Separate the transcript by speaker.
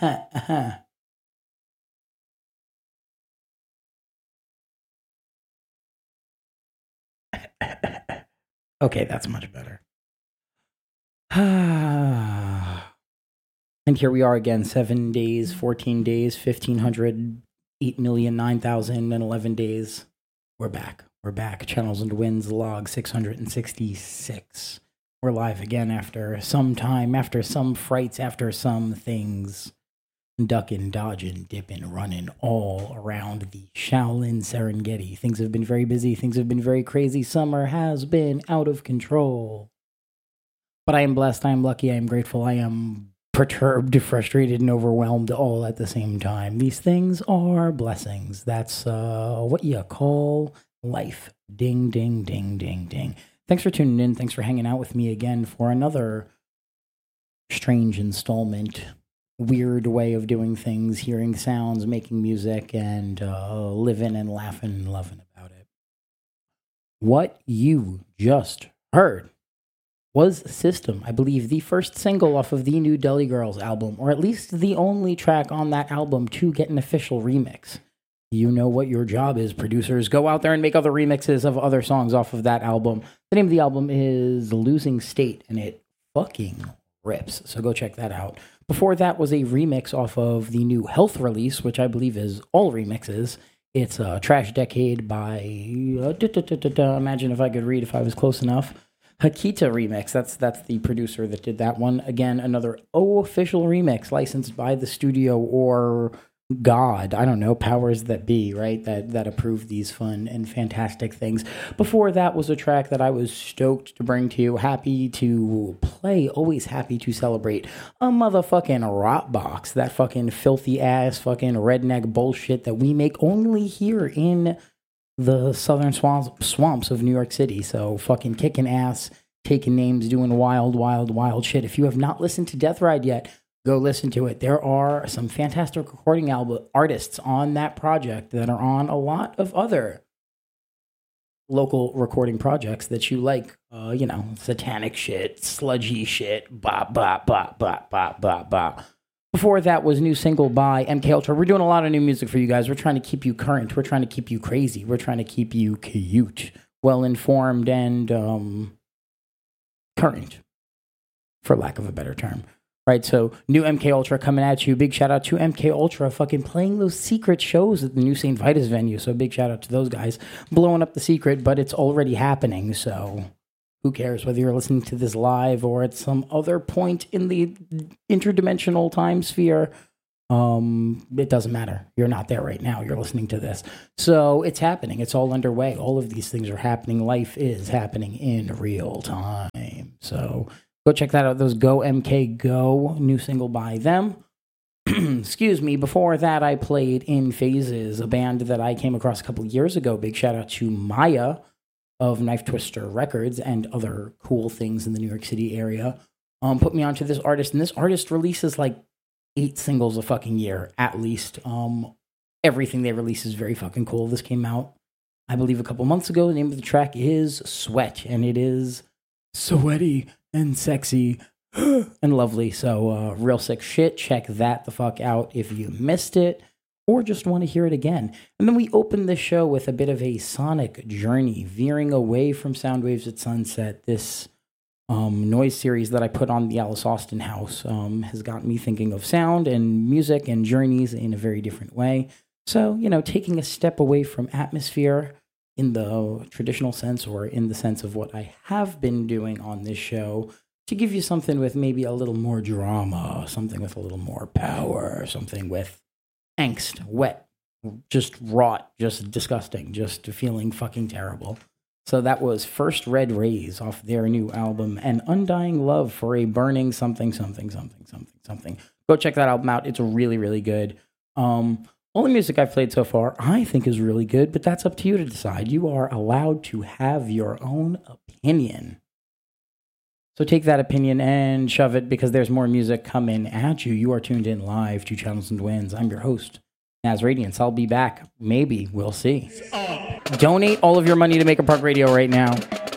Speaker 1: Okay, that's much better. And here we are again, 7 days, 14 days, 1,500, 8,009,011 days. We're back. We're back. Channels and Winds log 666. We're live again after some time, after some frights, after some things. Ducking, dodging, dipping, running all around the Shaolin Serengeti. Things have been very busy. Things have been very crazy. Summer has been out of control. But I am blessed. I am lucky. I am grateful. I am perturbed, frustrated, and overwhelmed all at the same time. These things are blessings. That's what you call life. Ding, ding, ding, ding, ding. Thanks for tuning in. Thanks for hanging out with me again for another strange installment. Weird way of doing things, hearing sounds, making music, and living and laughing and loving about it. What you just heard was System, I believe the first single off of the new Deli Girls album, or at least the only track on that album to get an official remix. You know what your job is, producers. Go out there and make other remixes of other songs off of that album. The name of the album is Losing State, and it fucking rips. So go check that out. Before that was a remix off of the new Health release, which I believe is all remixes. It's Trash Decade by, imagine if I could read if I was close enough. Hakita remix. That's the producer that did that one. Again, another official remix licensed by the studio or God, I don't know, powers that be, right? That approve these fun and fantastic things. Before that was a track that I was stoked to bring to you, happy to play, always happy to celebrate. A motherfucking Rotbox, that fucking filthy ass fucking redneck bullshit that we make only here in the southern swamps of New York City. So fucking kicking ass, taking names, doing wild, wild, wild shit. If you have not listened to Death Ride yet, go listen to it. There are some fantastic recording artists on that project that are on a lot of other local recording projects that you like. Satanic shit, sludgy shit, bop, bop, bop, bop, bop, bop, bop. Before that was new single by MK Ultra. We're doing a lot of new music for you guys. We're trying to keep you current. We're trying to keep you crazy. We're trying to keep you cute, well-informed, and current, for lack of a better term. Right, so new MK Ultra coming at you. Big shout out to MK Ultra fucking playing those secret shows at the new St. Vitus venue. So big shout out to those guys blowing up the secret, but it's already happening. So who cares whether you're listening to this live or at some other point in the interdimensional time sphere? It doesn't matter. You're not there right now. You're listening to this. So it's happening. It's all underway. All of these things are happening. Life is happening in real time. So go check that out. Those Go MK Go, new single by them. Excuse me. Before that, I played In Phases, a band that I came across a couple years ago. Big shout out to Maya of Knife Twister Records and other cool things in the New York City area. Put me onto this artist, and this artist releases like 8 singles a fucking year, at least. Everything they release is very fucking cool. This came out, I believe, a couple months ago. The name of the track is Sweat, and it is sweaty and sexy and lovely. So real sick shit. Check that the fuck out if you missed it or just want to hear it again. And then we open the show with a bit of a sonic journey, veering away from Sound Waves at Sunset. This noise series that I put on the Alice Austin house has got me thinking of sound and music and journeys in a very different way. So, taking a step away from atmosphere in the traditional sense or in the sense of what I have been doing on this show to give you something with maybe a little more drama, something with a little more power, something with angst, wet, just rot, just disgusting, just feeling fucking terrible. So that was First Red Rays off their new album, An Undying Love for a Burning something, something, something, something, something. Go check that album out. It's really, really good. All the music I've played so far, I think is really good, but that's up to you to decide. You are allowed to have your own opinion. So take that opinion and shove it because there's more music coming at you. You are tuned in live to Channels and Winds. I'm your host, Naz Radiance. I'll be back. Maybe. We'll see. Donate all of your money to Maker Park Radio right now.